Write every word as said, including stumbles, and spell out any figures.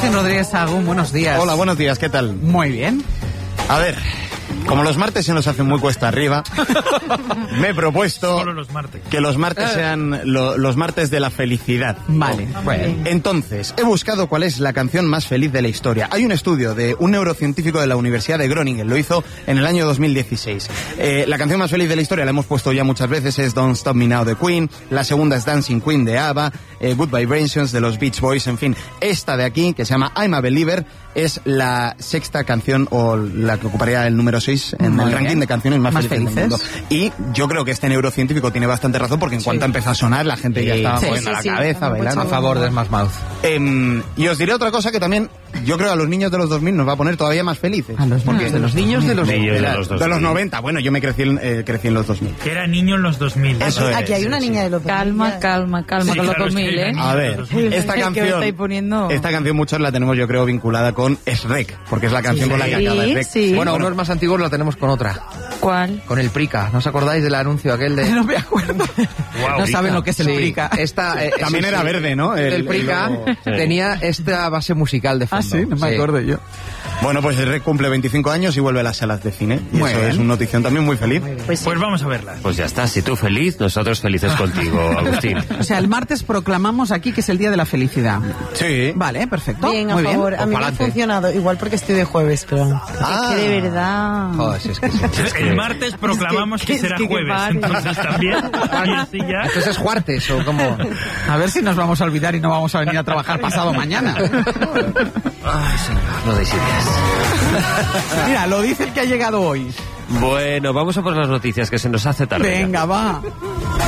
Agustín Rodríguez Sagún, buenos días. Hola, buenos días, ¿qué tal? Muy bien. A ver, como los martes se nos hacen muy cuesta arriba, me he propuesto Solo los martes. que los martes sean lo- los martes de la felicidad. Vale, bueno. Entonces, he buscado cuál es la canción más feliz de la historia. Hay un estudio de un neurocientífico de la Universidad de Groningen, lo hizo en el año dos mil dieciséis. Eh, la canción más feliz de la historia, la hemos puesto ya muchas veces, es Don't Stop Me Now de Queen, la segunda es Dancing Queen de ABBA, eh, Good Vibrations de los Beach Boys, en fin. Esta de aquí, que se llama I'm a Believer, es la sexta canción, o la que ocuparía el número seis en Muy el bien. ranking de canciones más, Más felices, del felices. mundo. Y yo creo que este neurocientífico tiene bastante razón, porque en cuanto empezó a sonar, la gente ya estaba Sí, moviendo sí, la sí, cabeza, han bailando. puesto- A favor de Smash Mouth. Eh, y os diré otra cosa que también yo creo a los niños de los dos mil nos va a poner todavía más felices. A los Porque- niños de los niños de los Niños de los de los noventa, bueno, yo me crecí en, eh, crecí en los dos mil. Que era niño en los dos mil. Eso es. Aquí hay una niña de los Calma, calma, calma Sí, con los claro, es que dos mil, ¿eh? era A ver, esta ¿Qué me canción, estáis poniendo? esta canción muchos la tenemos yo creo vinculada con Shrek, porque es la canción con la que Sí, acaba Shrek. sí. Bueno, unos más antiguos la tenemos con otra. ¿Cuál? Con el Prica. ¿No os acordáis del anuncio aquel de...? No me acuerdo. Guau, No saben lo que es el Sí, Prica. Esta, eh, También era verde, ¿no? El, El- Prica el logo. tenía esta base musical de Ah, fondo. sí, no me acuerdo yo. Bueno, pues Shrek cumple veinticinco años y vuelve a las salas de cine. Y Muy eso bien. es una notición también muy feliz. Pues sí. Pues vamos a verla. Pues ya está, si tú feliz, nosotros felices contigo, Agustín. O sea, el martes proclamamos aquí que es el día de la felicidad. Sí. Vale, perfecto. Bien, a Muy bien. favor. A mí me ha pa'lante. funcionado. Igual porque estoy de jueves, pero... Ah, Que de verdad. Joder, si es que sí. El martes proclamamos Es que, que- será es que- que jueves. pare. Entonces también. Y así ya. Entonces es Juartes o como... A ver si nos vamos a olvidar y no vamos a venir a trabajar pasado mañana. Ay, señor, no deis ideas. Mira, lo dice el que ha llegado hoy. Bueno, vamos a por las noticias, que se nos hace tarde. Venga, va.